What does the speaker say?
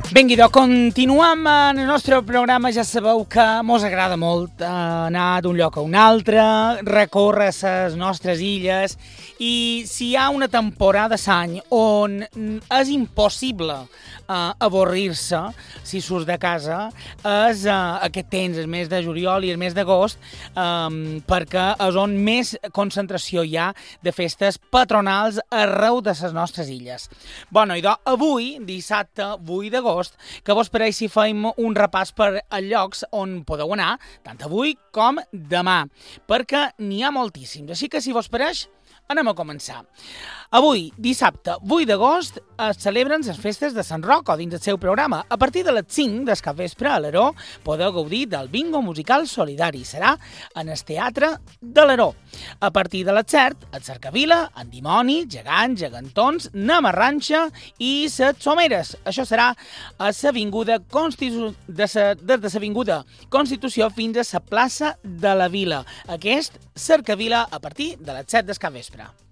Vinga, idò, continuem en el nostre programa. Ja sabeu que mos agrada molt anar d'un lloc a un altre, recórrer les nostres illes, i si hi ha una temporada d'any on és impossible avorrir-se si surts de casa, és aquest temps, el mes de juliol i el mes d'agost, perquè és on més concentració hi ha de festes patronals arreu de les nostres illes. Bueno, idò, avui, dissabte 8 d'agost, que vos pareix si fem un repàs per a llocs on podeu anar, tant avui com demà, perquè n'hi ha moltíssims. Així que, si vos pareix, anem a començar. Avui, dissabte 8 d'agost, es celebren les festes de Sant Roc, o dins el seu programa. A partir de les 5 del capvespre a l'Aró podeu gaudir del bingo musical solidari. Serà en el Teatre de l'Aró. A partir de les 7, a Cercavila, en Dimoni, gegants, gegantons, Namarranxa i les Someres. Això serà a l'Avinguda des de l'Avinguda Constitució fins a la plaça de la Vila. Aquest, Cercavila, a partir de les 7 del capvespre.